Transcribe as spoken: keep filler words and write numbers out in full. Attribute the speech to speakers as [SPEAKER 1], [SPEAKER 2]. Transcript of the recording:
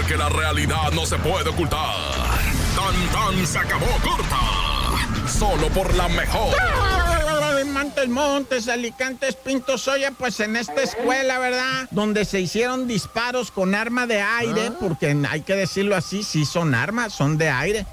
[SPEAKER 1] porque la realidad no se puede ocultar. Tan tan se acabó corta. Solo por la mejor.
[SPEAKER 2] Montes, Montes, Alicantes, Pintos. Oye, pues en esta escuela, ¿verdad? Donde se hicieron disparos con arma de aire, ¿Ah? Porque hay que decirlo así, sí son armas, son de aire.